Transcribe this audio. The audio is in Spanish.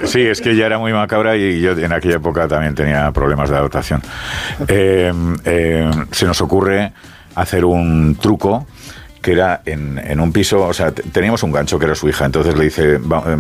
Sí, es que ella era muy macabra y yo en aquella época también tenía problemas de adaptación. Se nos ocurre hacer un truco que era en un piso, o sea, teníamos un gancho que era su hija, entonces le dice,